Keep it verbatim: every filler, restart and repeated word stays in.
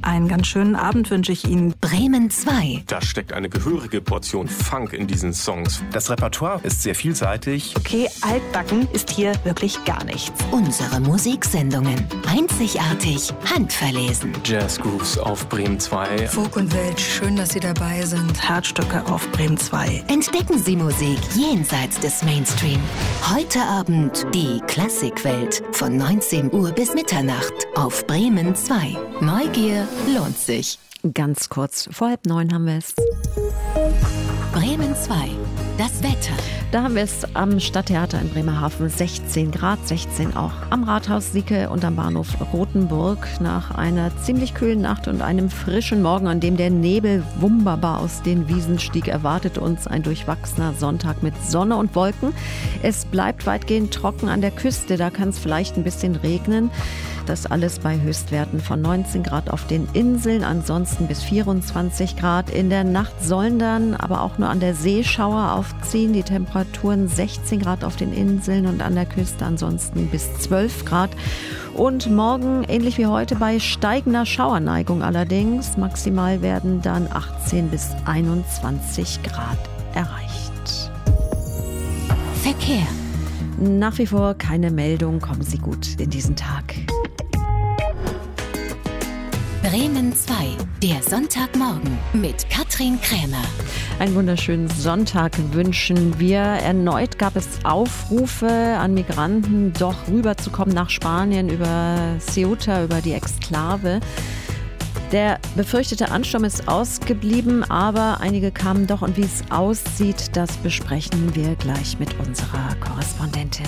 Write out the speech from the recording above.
Einen ganz schönen Abend wünsche ich Ihnen. Bremen zwei. Da steckt eine gehörige Portion Funk in diesen Songs. Das Repertoire ist sehr vielseitig. Okay, altbacken ist hier wirklich gar nichts. Unsere Musiksendungen. Einzigartig, handverlesen. Jazz Grooves auf Bremen zwei. Folk und Welt, schön, dass Sie dabei sind. Herzstücke auf Bremen zwei. Entdecken Sie Musik jenseits des Mainstream. Heute Abend die Klassikwelt von neunzehn Uhr bis Mitternacht auf Bremen zwei. Neugier lohnt sich. Ganz kurz, vor halb neun haben wir es. Bremen zwei. Das Wetter. Da haben wir es am Stadttheater in Bremerhaven, sechzehn Grad, sechzehn auch am Rathaus Sieke und am Bahnhof Rothenburg. Nach einer ziemlich kühlen Nacht und einem frischen Morgen, an dem der Nebel wunderbar aus den Wiesen stieg, erwartet uns ein durchwachsener Sonntag mit Sonne und Wolken. Es bleibt weitgehend trocken an der Küste, da kann es vielleicht ein bisschen regnen. Das alles bei Höchstwerten von neunzehn Grad auf den Inseln, ansonsten bis vierundzwanzig Grad. In der Nacht sollen dann aber auch nur an der See Schauer aufziehen. Die Temperaturen sechzehn Grad auf den Inseln und an der Küste ansonsten bis zwölf Grad. Und morgen, ähnlich wie heute, bei steigender Schauerneigung allerdings. Maximal werden dann achtzehn bis einundzwanzig Grad erreicht. Verkehr. Nach wie vor keine Meldung. Kommen Sie gut in diesen Tag. Bremen zwei, der Sonntagmorgen mit Katrin Krämer. Einen wunderschönen Sonntag wünschen wir. Erneut gab es Aufrufe an Migranten, doch rüberzukommen nach Spanien über Ceuta, über die Exklave. Der befürchtete Ansturm ist ausgeblieben, aber einige kamen doch. Und wie es aussieht, das besprechen wir gleich mit unserer Korrespondentin.